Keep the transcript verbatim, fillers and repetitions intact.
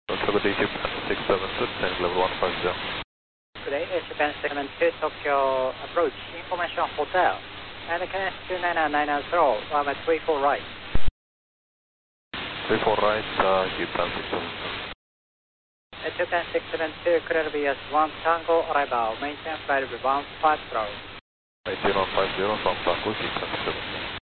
Today, Japan six seven two, descending level one five zero. Today, Japan six seven two, Tokyo approach, information hotel, and K two nine nine nine zero, runway three four right. three four right, uh, Japan six seven two. Japan six seven two, clear B S one Tango arrival, maintain flight one five zero. Maintain one five zero from Tango, Japan six seven two.